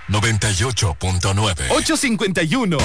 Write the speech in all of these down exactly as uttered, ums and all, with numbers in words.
noventa y ocho punto nueve. ocho cincuenta y uno.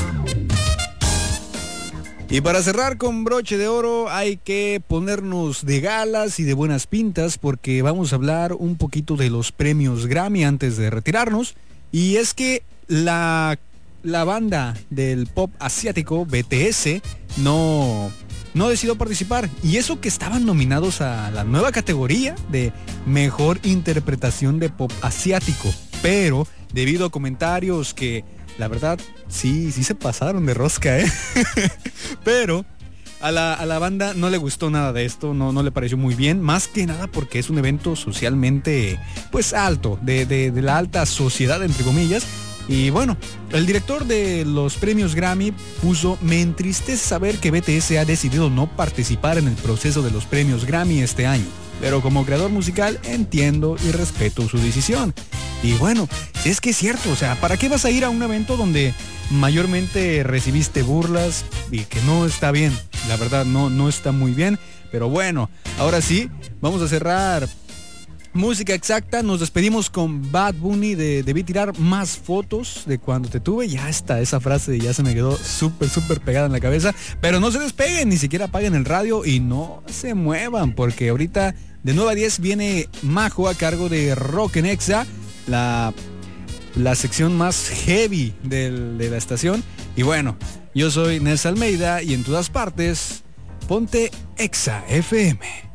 Y para cerrar con broche de oro hay que ponernos de galas y de buenas pintas porque vamos a hablar un poquito de los premios Grammy antes de retirarnos. Y es que la, la banda del pop asiático B T S no, no decidió participar. Y eso que estaban nominados a la nueva categoría de mejor interpretación de pop asiático. Pero debido a comentarios que la verdad sí, sí se pasaron de rosca, ¿eh? Pero a la, a la banda no le gustó nada de esto, no, no le pareció muy bien, más que nada porque es un evento socialmente pues alto, de, de, de la alta sociedad entre comillas. Y bueno, el director de los premios Grammy puso: me entristece saber que B T S ha decidido no participar en el proceso de los premios Grammy este año, pero como creador musical entiendo y respeto su decisión. Y bueno, es que es cierto, o sea, ¿para qué vas a ir a un evento donde mayormente recibiste burlas y que no está bien? La verdad no, no está muy bien, pero bueno, ahora sí, vamos a cerrar música exacta. Nos despedimos con Bad Bunny de Debí tirar más fotos de cuando te tuve. Ya está, esa frase ya se me quedó súper, súper pegada en la cabeza. Pero no se despeguen, ni siquiera apaguen el radio y no se muevan, porque ahorita de nueve a diez viene Majo a cargo de Rock en Exa, la, la sección más heavy del, de la estación. Y bueno, yo soy Nes Almeida y en todas partes, ponte Exa F M.